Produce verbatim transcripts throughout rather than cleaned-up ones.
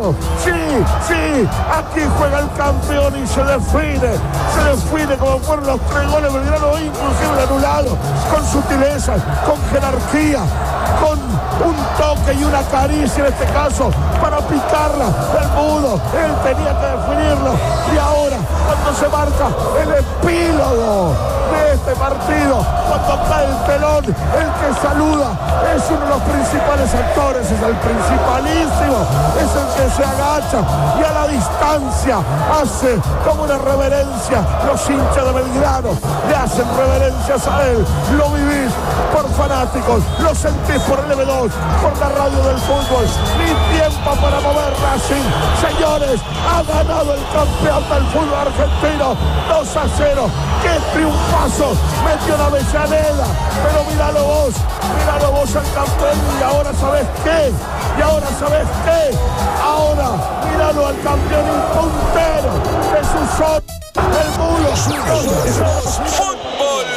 Belgrano. Sí, sí, aquí juega el campeón y se define, se define como fueron los tres goles Belgrano, inclusive anulado, con sutileza, con jerarquía, con un toque y una caricia en este caso para picarla del Mudo. Él tenía que definirlo y ahora cuando se marca el epílogo de este partido, cuando cae el telón, el que saluda es uno de los principales actores, es el principalísimo, es el que se agacha y a la distancia hace como una reverencia. Los hinchas de Belgrano le hacen reverencias a él. Lo vivís por fanáticos, lo sentís por el eme dos, por la radio del fútbol. Ni tiempo para mover Racing. Señores, ha ganado el campeón del fútbol argentino dos a cero. ¡Qué triunfazo! Metió la Avellaneda, pero míralo vos, míralo vos al campeón. Y ahora ¿sabés qué? Y ahora ¿sabés qué? Ahora míralo al campeón y puntero de su zona, el Mudo. Fútbol.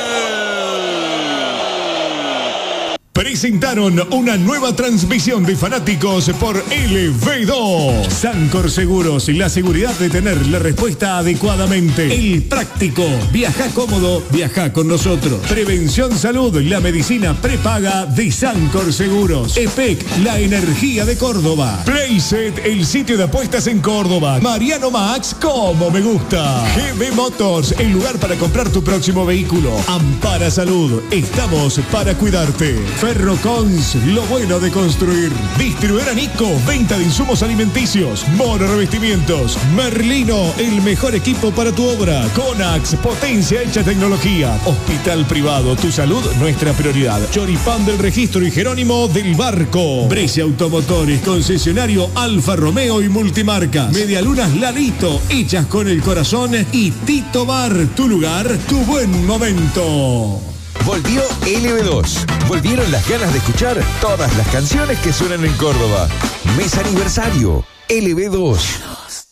Presentaron una nueva transmisión de fanáticos por ele ve dos. Sancor Seguros, la seguridad de tener la respuesta adecuadamente. El práctico, viaja cómodo, viaja con nosotros. Prevención Salud, la medicina prepaga de Sancor Seguros. E P E C, la energía de Córdoba. Playset, el sitio de apuestas en Córdoba. Mariano Max, como me gusta. G B Motors, el lugar para comprar tu próximo vehículo. Ampara Salud, estamos para cuidarte. Ferrocons, lo bueno de construir. Distribuidora Nico, venta de insumos alimenticios. Mono Revestimientos. Merlino, el mejor equipo para tu obra. Conax, potencia hecha tecnología. Hospital privado, tu salud, nuestra prioridad. Choripán del Registro y Jerónimo del Barco. Brescia Automotores, concesionario Alfa Romeo y multimarcas. Medialunas Lalito, hechas con el corazón. Y Tito Bar, tu lugar, tu buen momento. Volvió ele ve dos. Volvieron las ganas de escuchar todas las canciones que suenan en Córdoba. Mes aniversario. ele ve dos.